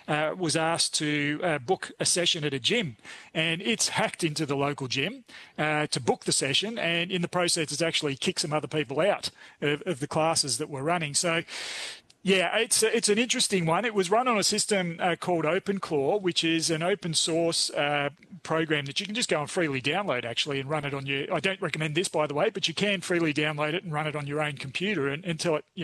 was asked to book a session at a gym, and it's hacked into the local gym to book the session, and in the process, it's actually kicked some other people out of the classes that were running. So, yeah, it's an interesting one. It was run on a system called OpenClaw, which is an open source program that you can just go and freely download, actually, and run it on your. I don't recommend this, by the way, but you can freely download it and run it on your own computer until it